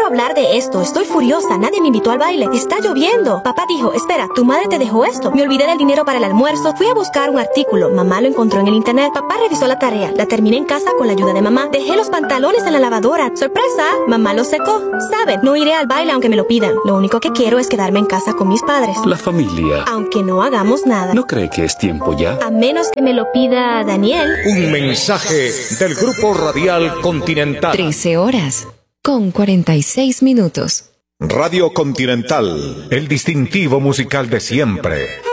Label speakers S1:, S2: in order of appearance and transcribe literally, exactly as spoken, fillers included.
S1: hablar de esto. Estoy furiosa. Nadie me invitó al baile. Está lloviendo. Papá dijo, espera, ¿tu madre te dejó esto? Me olvidé del dinero para el almuerzo. Fui a buscar un artículo. Mamá lo encontró en el internet. Papá revisó la tarea. La terminé en casa con la ayuda de mamá. Dejé los pantalones en la lavadora. ¡Sorpresa! Mamá los secó. ¿Saben? No iré al baile aunque me lo pidan. Lo único que quiero es quedarme en casa con mis padres.
S2: La familia.
S1: Aunque no hagamos nada.
S2: ¿No cree que es tiempo ya?
S1: A menos que me lo pida Daniel.
S3: Un mensaje del Grupo Radial Continental.
S4: trece horas con cuarenta y seis minutos.
S3: Radio Continental, el distintivo musical de siempre.